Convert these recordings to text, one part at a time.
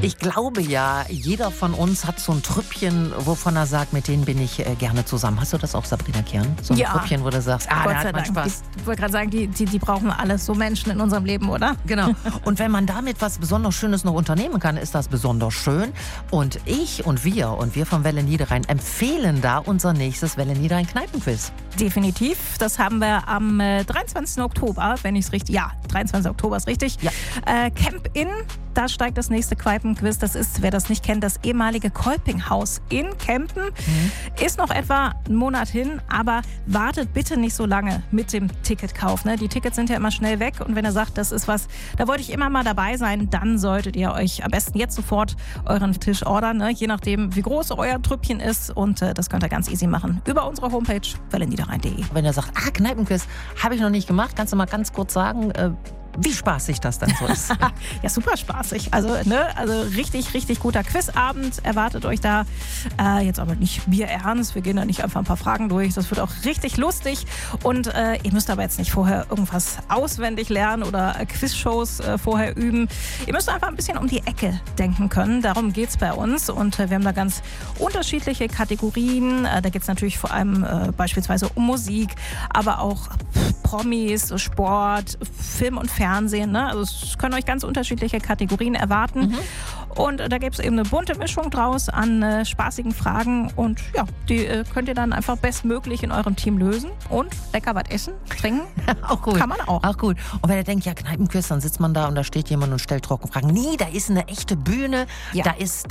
Ich glaube ja, jeder von uns hat so ein Trüppchen, wovon er sagt, mit denen bin ich gerne zusammen. Hast du das auch, Sabrina Kern? So ein Trüppchen, wo du sagst, da hat man Spaß. Ich wollte gerade sagen, die brauchen alles, so Menschen in unserem Leben, oder? Genau. Und wenn man damit was besonders Schönes noch unternehmen kann, ist das besonders schön. Und wir vom Welle Niederrhein empfehlen da unser nächstes Welle Niederrhein Kneipenquiz. Definitiv. Das haben wir am 23. Oktober, wenn ich es richtig... Ja, 23. Oktober ist richtig. Ja. Camp Inn, da steigt das nächste Kneipenquiz. Das ist, wer das nicht kennt, das ehemalige Kolpinghaus in Kempen. Ist noch etwa einen Monat hin, aber wartet bitte nicht so lange mit dem Ticketkauf. Ne? Die Tickets sind ja immer schnell weg und wenn ihr sagt, das ist was, da wollte ich immer mal dabei sein, dann solltet ihr euch am besten jetzt sofort euren Tisch ordern, ne? Je nachdem, wie groß euer Trüppchen ist und das könnt ihr ganz easy machen über unsere Homepage welleniederrhein.de. Wenn ihr sagt, Kneipenquiz habe ich noch nicht gemacht, kannst du mal ganz kurz sagen, wie spaßig das dann so ist. Ja, super spaßig. Also richtig, richtig guter Quizabend erwartet euch da. Jetzt aber nicht bierernst. Wir gehen da nicht einfach ein paar Fragen durch. Das wird auch richtig lustig. Und ihr müsst aber jetzt nicht vorher irgendwas auswendig lernen oder Quizshows vorher üben. Ihr müsst einfach ein bisschen um die Ecke denken können. Darum geht's bei uns. Und wir haben da ganz unterschiedliche Kategorien. Da geht's natürlich vor allem beispielsweise um Musik, aber auch Promis, Sport, Film und Fernsehen. Ne? Also es können euch ganz unterschiedliche Kategorien erwarten. Und da gibt es eben eine bunte Mischung draus an spaßigen Fragen. Und ja, die könnt ihr dann einfach bestmöglich in eurem Team lösen. Und lecker was essen, trinken. Auch gut. Kann man auch. Auch gut. Und wenn ihr denkt, ja, Kneipenquiz, dann sitzt man da und da steht jemand und stellt Trockenfragen. Nee, da ist eine echte Bühne. Ja. Da ist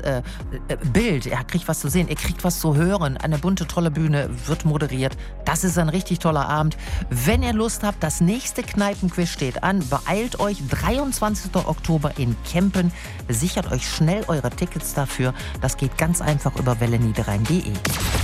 Bild. Er kriegt was zu sehen, er kriegt was zu hören. Eine bunte, tolle Bühne wird moderiert. Das ist ein richtig toller Abend. Wenn ihr Lust habt, das nächste Kneipenquiz steht an. Beeilt euch, 23. Oktober in Kempen. Sichert euch schnell eure Tickets dafür. Das geht ganz einfach über welleniederrhein.de.